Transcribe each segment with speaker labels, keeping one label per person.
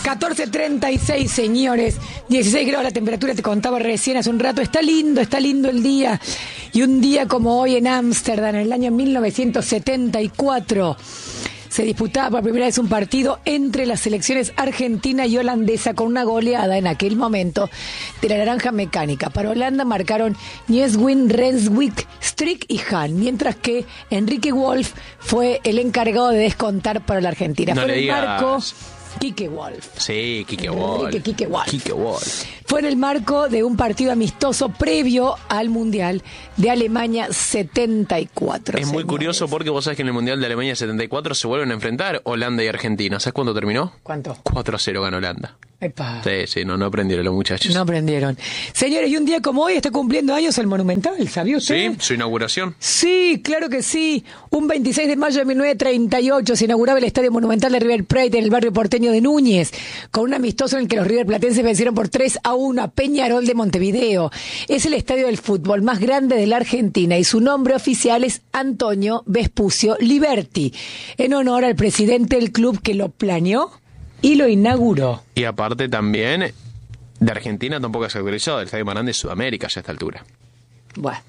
Speaker 1: 14:36, señores. 16 grados la temperatura, te contaba recién hace un rato. Está lindo el día. Y un día como hoy en Ámsterdam, en el año 1974, se disputaba por primera vez un partido entre las selecciones argentina y holandesa con una goleada en aquel momento de la naranja mecánica. Para Holanda marcaron Nieswin, Renswijk, Strick y Hahn, mientras que Enrique Wolf fue el encargado de descontar para la Argentina.
Speaker 2: No
Speaker 1: fue
Speaker 2: le
Speaker 1: el
Speaker 2: digas.
Speaker 1: marco Quique Wolf.
Speaker 2: Sí, Quique Wolf.
Speaker 1: Quique Wolf.
Speaker 2: Quique Wolf.
Speaker 1: Fue en el marco de un partido amistoso previo al Mundial de Alemania 74.
Speaker 2: Es muy
Speaker 1: señores.
Speaker 2: curioso porque vos sabés que en el Mundial de Alemania 74 se vuelven a enfrentar Holanda y Argentina. ¿Sabés cuándo terminó?
Speaker 1: ¿Cuánto?
Speaker 2: 4-0 ganó Holanda.
Speaker 1: Epa.
Speaker 2: Sí, no aprendieron los muchachos.
Speaker 1: No aprendieron. Señores, y un día como hoy está cumpliendo años el Monumental, ¿sabía usted?
Speaker 2: Sí, su inauguración.
Speaker 1: Sí, claro que sí. Un 26 de mayo de 1938 se inauguraba el Estadio Monumental de River Plate en el barrio porteño de Núñez, con un amistoso en el que los riverplatenses vencieron por 3-1 a Peñarol de Montevideo. Es el estadio del fútbol más grande de la Argentina y su nombre oficial es Antonio Vespucio Liberti, en honor al presidente del club que lo planeó y lo inauguró.
Speaker 2: Y aparte también, de Argentina tampoco se autorizó, el estadio más grande de Sudamérica ya a esta altura.
Speaker 1: Bueno,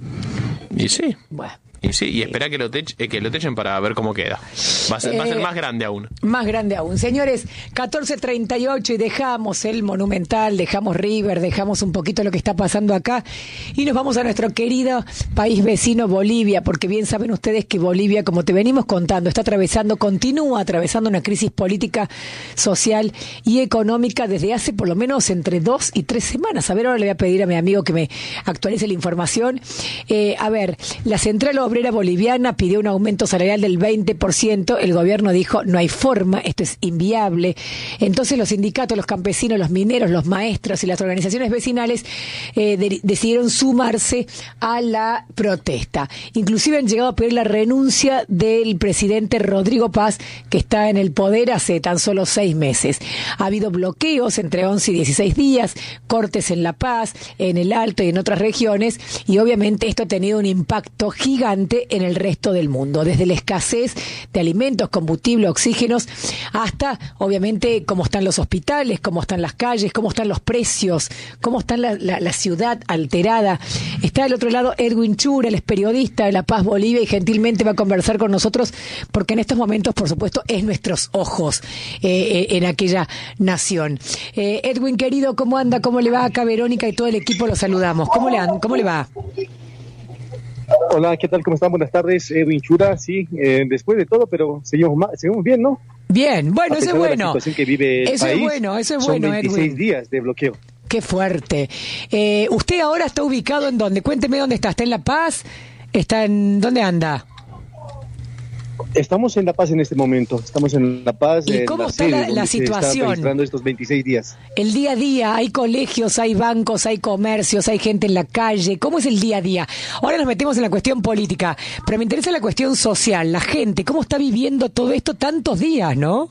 Speaker 2: Y sí.
Speaker 1: bueno.
Speaker 2: Y espera que lo techen para ver cómo queda. Va a ser más grande aún.
Speaker 1: Más grande aún. Señores, 14:38 y dejamos el Monumental, dejamos River, dejamos un poquito lo que está pasando acá y nos vamos a nuestro querido país vecino Bolivia, porque bien saben ustedes que Bolivia, como te venimos contando, continúa atravesando una crisis política, social y económica desde hace por lo menos entre 2 y 3 semanas. A ver, ahora le voy a pedir a mi amigo que me actualice la información. A ver, la Central Obrera Boliviana pidió un aumento salarial del 20%. El gobierno dijo, no hay forma, esto es inviable. Entonces los sindicatos, los campesinos, los mineros, los maestros y las organizaciones vecinales decidieron sumarse a la protesta. Inclusive han llegado a pedir la renuncia del presidente Rodrigo Paz, que está en el poder hace tan solo 6 meses. Ha habido bloqueos entre 11 y 16 días, cortes en La Paz, en el Alto y en otras regiones, y obviamente esto ha tenido un impacto gigante en el resto del mundo, desde la escasez de alimentos, combustible, oxígenos, hasta obviamente cómo están los hospitales, cómo están las calles, cómo están los precios, cómo está la ciudad alterada. Está al otro lado Edwin Chura, él es periodista de La Paz, Bolivia, y gentilmente va a conversar con nosotros porque en estos momentos, por supuesto, es nuestros ojos en aquella nación. Edwin, querido, ¿cómo anda? ¿Cómo le va? Acá Verónica y todo el equipo lo saludamos. ¿Cómo le va?
Speaker 3: Hola, ¿qué tal? ¿Cómo están? Buenas tardes, Edwin Chura. Sí, después de todo, pero seguimos bien, ¿no?
Speaker 1: Bien, bueno, eso es bueno.
Speaker 3: La situación que vive el
Speaker 1: eso
Speaker 3: país,
Speaker 1: es bueno,
Speaker 3: son 26
Speaker 1: Edwin.
Speaker 3: días de bloqueo.
Speaker 1: Qué fuerte. ¿Usted ahora está ubicado en dónde? Cuénteme dónde está. ¿Está en La Paz? ¿Dónde anda?
Speaker 3: Estamos en La Paz en este momento. Estamos en La Paz.
Speaker 1: ¿Y cómo está la situación?
Speaker 3: Se está registrando estos 26 días.
Speaker 1: El día a día, hay colegios, hay bancos, hay comercios, hay gente en la calle. ¿Cómo es el día a día? Ahora nos metemos en la cuestión política, pero me interesa la cuestión social, la gente. ¿Cómo está viviendo todo esto tantos días, no?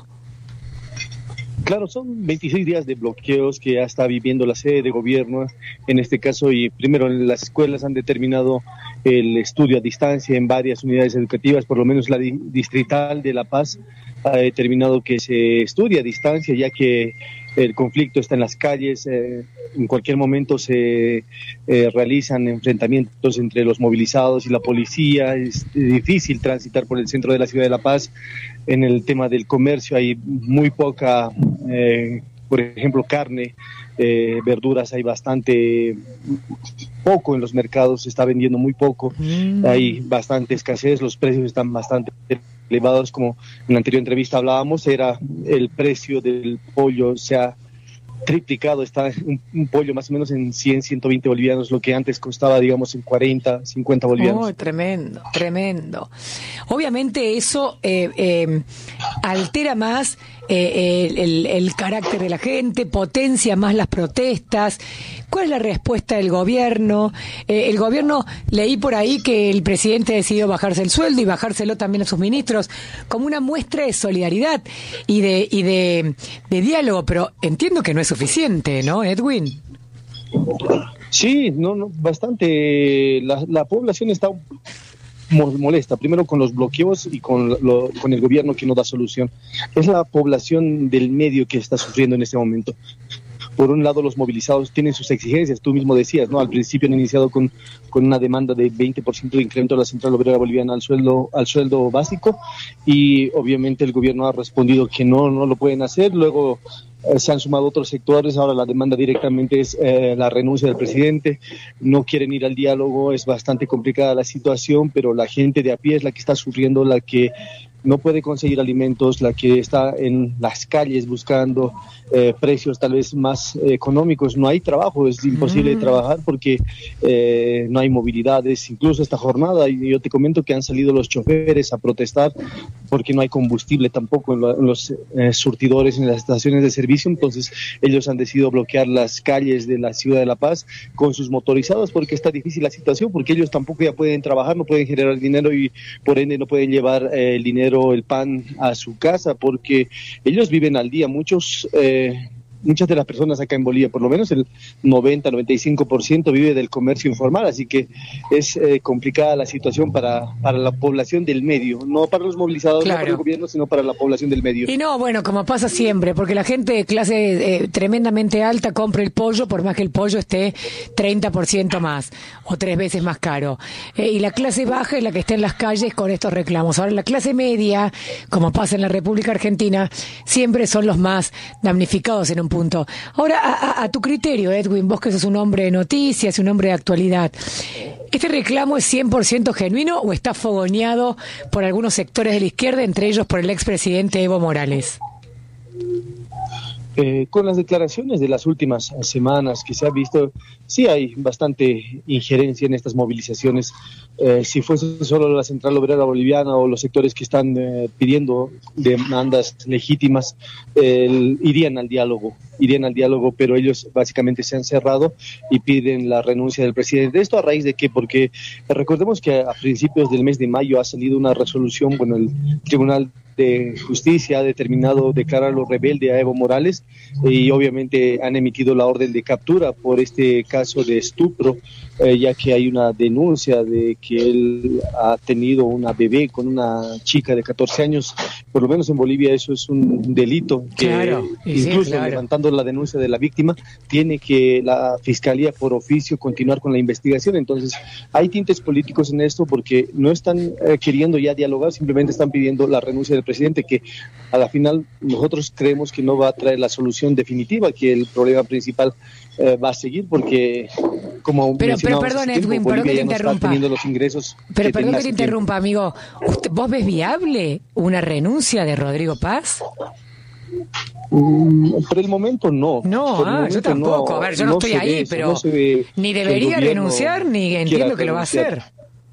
Speaker 3: Claro, son 26 días de bloqueos que ya está viviendo la sede de gobierno, en este caso, y primero las escuelas han determinado el estudio a distancia en varias unidades educativas, por lo menos la distrital de La Paz ha determinado que se estudia a distancia, ya que el conflicto está en las calles, en cualquier momento se realizan enfrentamientos entre los movilizados y la policía, es difícil transitar por el centro de la ciudad de La Paz. En el tema del comercio hay muy poca, por ejemplo, carne, verduras hay bastante poco en los mercados, se está vendiendo muy poco, hay bastante escasez, los precios están bastante elevados, como en la anterior entrevista hablábamos, era el precio del pollo, se ha triplicado, está un pollo más o menos en 100, 120 bolivianos, lo que antes costaba, digamos, en 40, 50 bolivianos.
Speaker 1: Oh, tremendo, tremendo. Obviamente eso altera más el carácter de la gente, potencia más las protestas. ¿Cuál es la respuesta del gobierno? El gobierno, leí por ahí que el presidente decidió bajarse el sueldo y bajárselo también a sus ministros como una muestra de solidaridad y de diálogo, pero entiendo que no es suficiente, ¿no, Edwin?
Speaker 3: Sí, no, bastante. La población está molesta, primero con los bloqueos y con el gobierno que no da solución. Es la población del medio que está sufriendo en este momento. Por un lado, los movilizados tienen sus exigencias, tú mismo decías, ¿no? Al principio han iniciado con una demanda de 20% de incremento de la Central Obrera Boliviana al sueldo básico, y obviamente el gobierno ha respondido que no lo pueden hacer. Luego se han sumado otros sectores, ahora la demanda directamente es la renuncia del presidente. No quieren ir al diálogo, es bastante complicada la situación, pero la gente de a pie es la que está sufriendo, la que no puede conseguir alimentos, la que está en las calles buscando precios tal vez más económicos. No hay trabajo, es imposible trabajar porque no hay movilidades. Incluso esta jornada, y yo te comento que han salido los choferes a protestar porque no hay combustible tampoco en los surtidores, en las estaciones de servicio. Entonces ellos han decidido bloquear las calles de la ciudad de La Paz con sus motorizados porque está difícil la situación, porque ellos tampoco ya pueden trabajar, no pueden generar dinero y por ende no pueden llevar el dinero, el pan a su casa, porque ellos viven al día. Muchas de las personas acá en Bolivia, por lo menos el 90-95% vive del comercio informal, así que es complicada la situación para la población del medio, no para los movilizados, claro, no para el gobierno, sino para la población del medio.
Speaker 1: Y no, bueno, como pasa siempre, porque la gente de clase tremendamente alta compra el pollo, por más que el pollo esté 30% más, o 3 veces más caro. Y la clase baja es la que está en las calles con estos reclamos. Ahora, la clase media, como pasa en la República Argentina, siempre son los más damnificados en un punto. Ahora, a tu criterio, Edwin, vos que sos un hombre de noticias, un hombre de actualidad, ¿este reclamo es 100% genuino o está fogoneado por algunos sectores de la izquierda, entre ellos por el expresidente Evo Morales?
Speaker 3: Con las declaraciones de las últimas semanas que se ha visto, sí hay bastante injerencia en estas movilizaciones. Si fuese solo la Central Obrera Boliviana o los sectores que están pidiendo demandas legítimas, irían al diálogo, pero ellos básicamente se han cerrado y piden la renuncia del presidente. ¿Esto a raíz de qué? Porque recordemos que a principios del mes de mayo ha salido una resolución, bueno, el Tribunal de Justicia ha determinado declararlo rebelde a Evo Morales y obviamente han emitido la orden de captura por este caso de estupro, ya que hay una denuncia de que él ha tenido una bebé con una chica de 14 años. Por lo menos en Bolivia eso es un delito, que
Speaker 1: claro,
Speaker 3: incluso
Speaker 1: sí, claro,
Speaker 3: levantando la denuncia de la víctima, tiene que la Fiscalía por oficio continuar con la investigación. Entonces hay tintes políticos en esto porque no están queriendo ya dialogar, simplemente están pidiendo la renuncia del presidente, que a la final nosotros creemos que no va a traer la solución definitiva, que el problema principal va a seguir porque, como
Speaker 1: pero perdón, Edwin, perdón que te interrumpa.
Speaker 3: Los ingresos
Speaker 1: pero perdón que te interrumpa, amigo. ¿Vos ves viable una renuncia de Rodrigo Paz?
Speaker 3: Por el momento no.
Speaker 1: No, yo tampoco. A ver, yo no estoy ahí, pero ni debería renunciar, ni entiendo que lo va a hacer.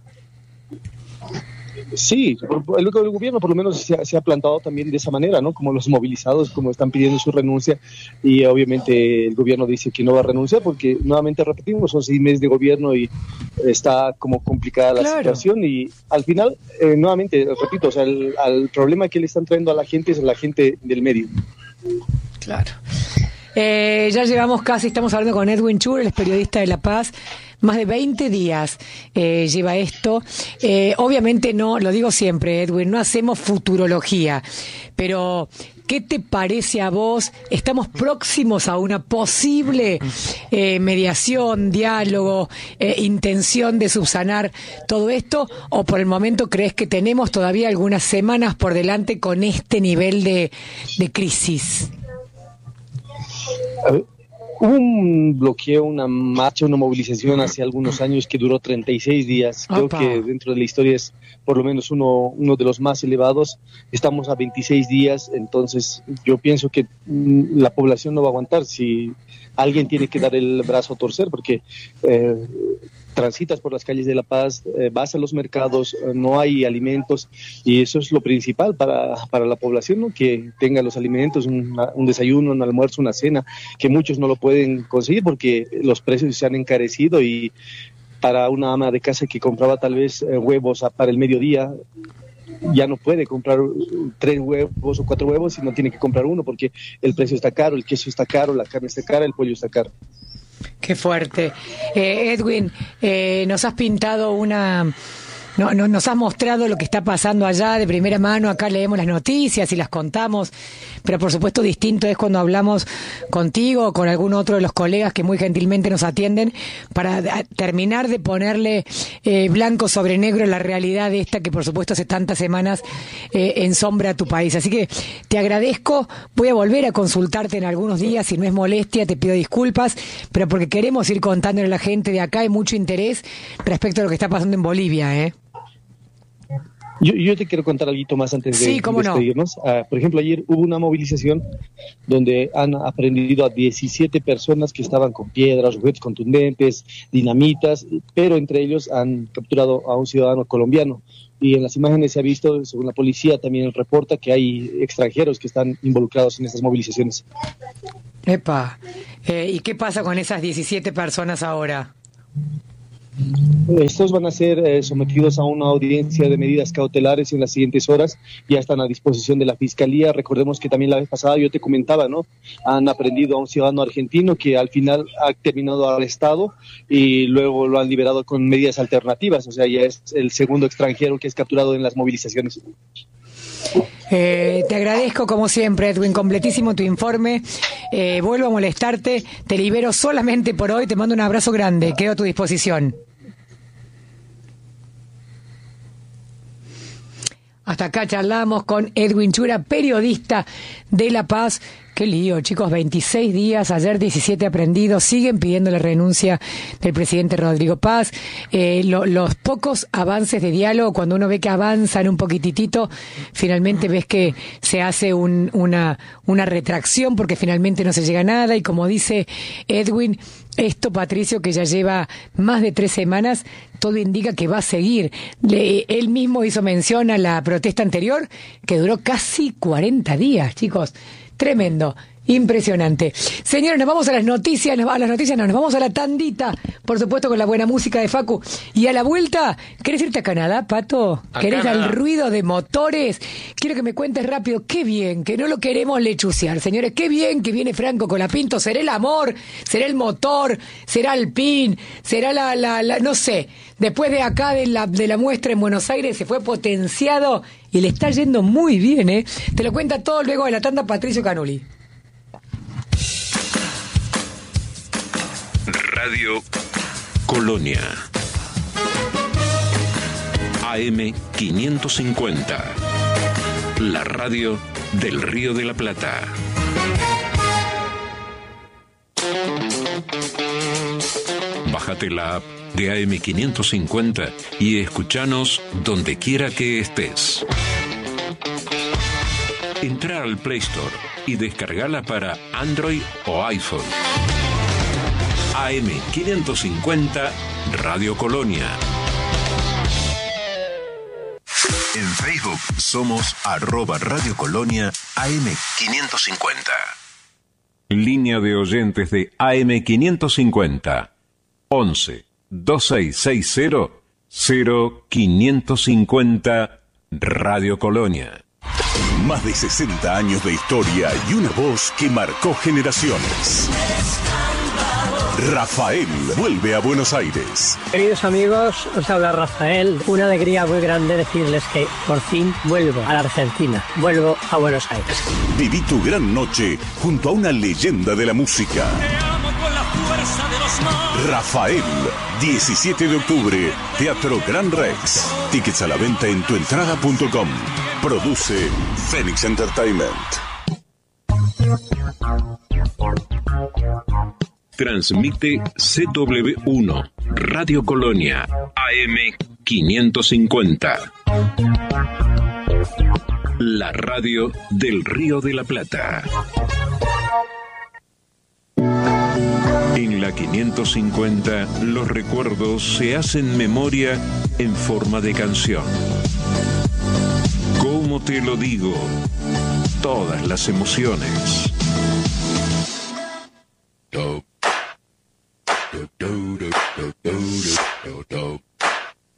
Speaker 3: Sí, el gobierno por lo menos se ha plantado también de esa manera, ¿no? Como los movilizados, como están pidiendo su renuncia, y obviamente el gobierno dice que no va a renunciar porque, nuevamente repetimos, son 6 meses de gobierno y está como complicada la situación, y al final, nuevamente, repito, o sea, el problema que le están trayendo a la gente es la gente del medio.
Speaker 1: Claro. Ya llevamos estamos hablando con Edwin Chur, el es periodista de La Paz. Más de 20 días lleva esto. Obviamente no, lo digo siempre, Edwin, no hacemos futurología, pero ¿qué te parece a vos? ¿Estamos próximos a una posible mediación, diálogo, intención de subsanar todo esto? ¿O por el momento crees que tenemos todavía algunas semanas por delante con este nivel de crisis?
Speaker 3: A ver, hubo un bloqueo, una marcha, una movilización hace algunos años que duró 36 días. Creo que dentro de la historia es por lo menos uno de los más elevados. Estamos a 26 días, entonces yo pienso que la población no va a aguantar. Si alguien tiene que dar el brazo a torcer, porque transitas por las calles de La Paz, vas a los mercados, no hay alimentos, y eso es lo principal para la población, ¿no? Que tenga los alimentos, un desayuno, un almuerzo, una cena, que muchos no lo pueden conseguir porque los precios se han encarecido, y para una ama de casa que compraba tal vez huevos para el mediodía, ya no puede comprar 3 huevos o 4 huevos, sino tiene que comprar uno porque el precio está caro, el queso está caro, la carne está cara, el pollo está caro. Qué
Speaker 1: fuerte. Edwin, nos has pintado una nos has mostrado lo que está pasando allá de primera mano. Acá leemos las noticias y las contamos, pero por supuesto distinto es cuando hablamos contigo o con algún otro de los colegas que muy gentilmente nos atienden para terminar de ponerle blanco sobre negro la realidad de esta que por supuesto hace tantas semanas ensombra a tu país. Así que te agradezco, voy a volver a consultarte en algunos días, si no es molestia te pido disculpas, pero porque queremos ir contándole a la gente de acá, hay mucho interés respecto a lo que está pasando en Bolivia, ¿eh?
Speaker 3: Yo te quiero contar algo más antes de despedirnos.
Speaker 1: No.
Speaker 3: Por ejemplo, ayer hubo una movilización donde han aprendido a 17 personas que estaban con piedras, objetos contundentes, dinamitas, pero entre ellos han capturado a un ciudadano colombiano. Y en las imágenes se ha visto, según la policía, también reporta que hay extranjeros que están involucrados en estas movilizaciones.
Speaker 1: Epa, ¿y qué pasa con esas 17 personas ahora?
Speaker 3: Estos van a ser sometidos a una audiencia de medidas cautelares en las siguientes horas. Ya están a disposición de la Fiscalía. Recordemos que también la vez pasada yo te comentaba, ¿no? Han aprendido a un ciudadano argentino que al final ha terminado arrestado y luego lo han liberado con medidas alternativas. O sea, ya es el segundo extranjero que es capturado en las movilizaciones.
Speaker 1: Te agradezco como siempre, Edwin, completísimo tu informe. Vuelvo a molestarte, te libero solamente por hoy, te mando un abrazo grande, quedo a tu disposición. Hasta acá charlamos con Edwin Chura, periodista de La Paz. Qué lío, chicos, 26 días, ayer 17 aprendidos, siguen pidiendo la renuncia del presidente Rodrigo Paz. Los pocos avances de diálogo, cuando uno ve que avanzan un poquitito, finalmente ves que se hace una retracción porque finalmente no se llega a nada. Y como dice Edwin, esto, Patricio, que ya lleva más de 3 semanas, todo indica que va a seguir. Él mismo hizo mención a la protesta anterior, que duró casi 40 días, chicos. Tremendo, impresionante. Señores, nos vamos a las noticias, nos vamos a la tandita, por supuesto con la buena música de Facu. Y a la vuelta, ¿querés irte a Canadá, Pato? ¿Querés al ruido de motores? Quiero que me cuentes rápido, qué bien, que no lo queremos lechuciar, señores, qué bien que viene Franco Colapinto, será el amor, será el motor, será el pin, será la no sé, después de acá de la muestra en Buenos Aires se fue potenciado y le está yendo muy bien, ¿eh? Te lo cuenta todo luego de la tanda Patricio Canuli.
Speaker 4: Radio Colonia AM 550, la radio del Río de la Plata. Bájate la app de AM 550 y escuchanos donde quiera que estés. Entra al Play Store y descargala para Android o iPhone. AM 550 Radio Colonia. En Facebook somos @Radio Colonia AM 550. Línea de oyentes de AM 550 11 2660 0550 Radio Colonia. Más de 60 años de historia y una voz que marcó generaciones. Rafael vuelve a Buenos Aires.
Speaker 5: Queridos amigos, os habla Rafael. Una alegría muy grande decirles que por fin vuelvo a la Argentina. Vuelvo a Buenos Aires.
Speaker 4: Viví tu gran noche junto a una leyenda de la música. Rafael, 17 de octubre, Teatro Gran Rex. Tickets a la venta en tuentrada.com. Produce Phoenix Entertainment. Transmite CW1, Radio Colonia, AM 550. La radio del Río de la Plata. En la 550, los recuerdos se hacen memoria en forma de canción. ¿Cómo te lo digo? Todas las emociones.